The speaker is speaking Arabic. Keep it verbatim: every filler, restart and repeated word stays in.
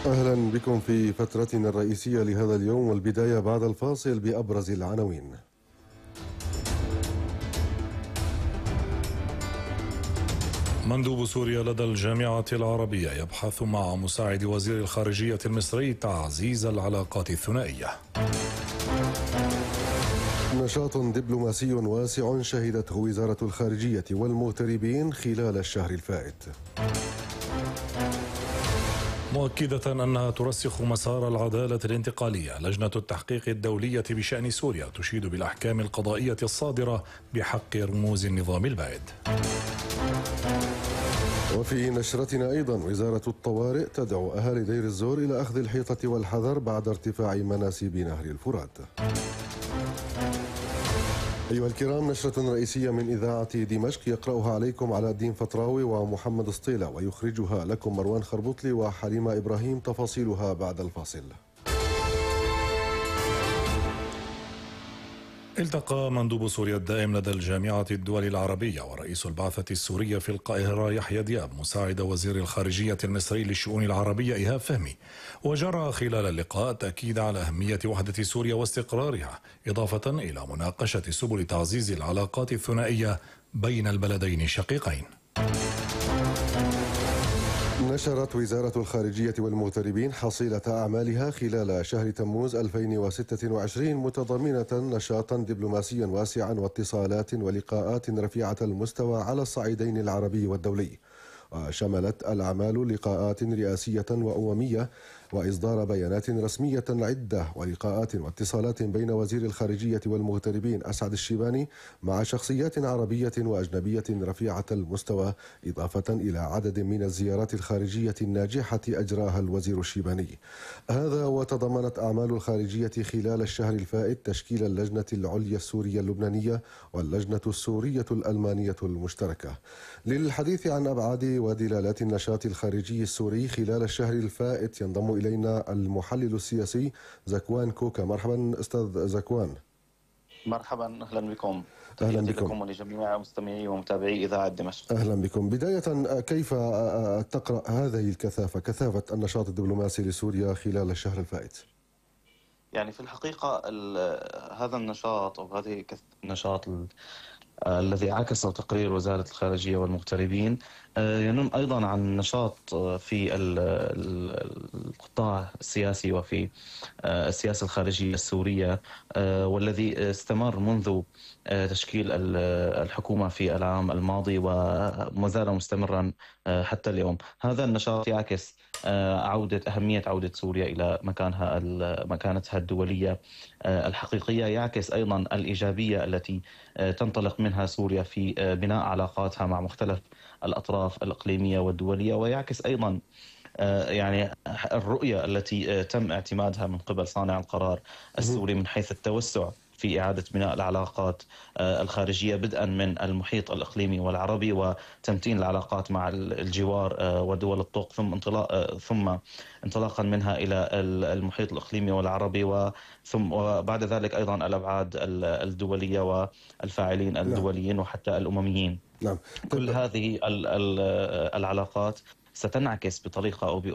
أهلا بكم في فترتنا الرئيسية لهذا اليوم، والبداية بعد الفاصل بأبرز العناوين. مندوب سوريا لدى الجامعة العربية يبحث مع مساعد وزير الخارجية المصري تعزيز العلاقات الثنائية. نشاط دبلوماسي واسع شهدته وزارة الخارجية والمغتربين خلال الشهر الفائت، مؤكدة أنها ترسخ مسار العدالة الانتقالية. لجنة التحقيق الدولية بشأن سوريا تشيد بالأحكام القضائية الصادرة بحق رموز النظام البائد. وفي نشرتنا أيضا وزارة الطوارئ تدعو أهالي دير الزور إلى أخذ الحيطة والحذر بعد ارتفاع مناسيب نهر الفرات. أيها الكرام، نشرة رئيسية من إذاعة دمشق يقرأها عليكم علاء الدين فطراوي ومحمد سطيلة، ويخرجها لكم مروان خربطلي وحليمة إبراهيم. تفاصيلها بعد الفاصل. التقى مندوب سوريا الدائم لدى الجامعة الدول العربية ورئيس البعثة السورية في القاهرة يحيى دياب مساعد وزير الخارجية المصري للشؤون العربية إيهاب فهمي. وجرى خلال اللقاء تأكيد على أهمية وحدة سوريا واستقرارها، إضافة إلى مناقشة سبل تعزيز العلاقات الثنائية بين البلدين الشقيقين. نشرت وزارة الخارجية والمغتربين حصيلة أعمالها خلال شهر تموز ألفين وستة وعشرين، متضمنة نشاطا دبلوماسيا واسعا واتصالات ولقاءات رفيعة المستوى على الصعيدين العربي والدولي. وشملت الأعمال لقاءات رئاسية وأممية وإصدار بيانات رسمية عدة، ولقاءات واتصالات بين وزير الخارجية والمغتربين أسعد الشيباني مع شخصيات عربية وأجنبية رفيعة المستوى، إضافة إلى عدد من الزيارات الخارجية الناجحة أجراها الوزير الشيباني. هذا وتضمنت أعمال الخارجية خلال الشهر الفائت تشكيل اللجنة العليا السورية اللبنانية واللجنة السورية الألمانية المشتركة. للحديث عن أبعاد ودلالات النشاط الخارجي السوري خلال الشهر الفائت ينضم إلينا المحلل السياسي زكوان كوكا. مرحبا أستاذ زكوان. مرحبا، أهلا بكم. أهلا بكم. لكم ولجميع مستمعي ومتابعي إذاعة دمشق. أهلا بكم. بداية، كيف تقرأ هذه الكثافة كثافة النشاط الدبلوماسي لسوريا خلال الشهر الفائت؟ يعني في الحقيقة هذا النشاط أو هذه النشاط الذي عكس تقرير وزارة الخارجية والمغتربين ينم أيضا عن نشاط في القطاع السياسي وفي السياسة الخارجية السورية، والذي استمر منذ تشكيل الحكومة في العام الماضي وما زال مستمرا حتى اليوم. هذا النشاط يعكس عودة أهمية عودة سوريا إلى مكانها مكانتها الدولية الحقيقية، يعكس أيضا الإيجابية التي تنطلق منها سوريا في بناء علاقاتها مع مختلف الأطراف الإقليمية والدولية، ويعكس أيضا يعني الرؤية التي تم اعتمادها من قبل صانع القرار السوري من حيث التوسع في إعادة بناء العلاقات الخارجية، بدءا من المحيط الإقليمي والعربي وتمتين العلاقات مع الجوار ودول الطوق، ثم انطلاق ثم انطلاقا منها إلى المحيط الإقليمي والعربي، وثم وبعد ذلك أيضا الأبعاد الدولية والفاعلين الدوليين وحتى الأمميين. نعم. كل هذه العلاقات ستنعكس بطريقة أو